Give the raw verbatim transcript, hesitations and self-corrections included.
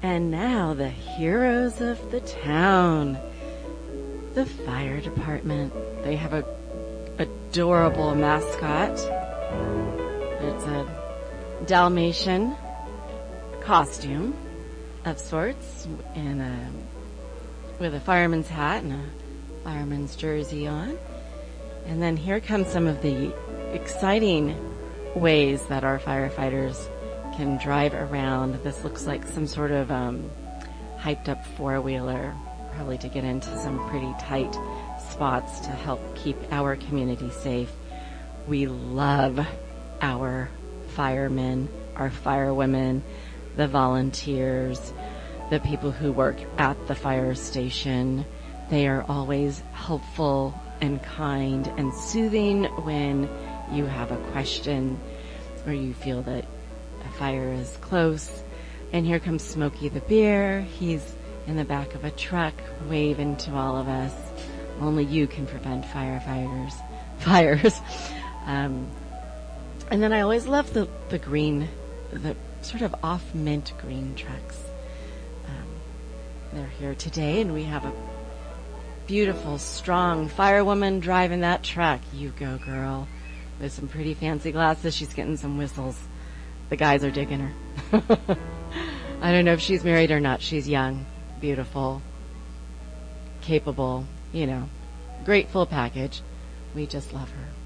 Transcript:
And now the heroes of the town, the fire department. They have a adorable mascot. It's a Dalmatian costume of sorts, and a, with a fireman's hat and a fireman's jersey on. And then here come some of the exciting ways that our firefighters can drive around. This looks like some sort of um, hyped up four-wheeler, probably to get into some pretty tight spots to help keep our community safe. We love our firemen, our firewomen, the volunteers, the people who work at the fire station. They are always helpful and kind and soothing when you have a question or you feel that a fire is close. And here comes Smokey the Bear. He's in the back of a truck waving to all of us. Only you can prevent firefighters, fires. Um, and then I always love the, the green, the sort of off mint green trucks. Um, they're here today, and we have a beautiful, strong firewoman driving that truck. You go, girl. With some pretty fancy glasses. She's getting some whistles. The guys are digging her. I don't know if she's married or not. She's young, beautiful, capable, you know, great full package. We just love her.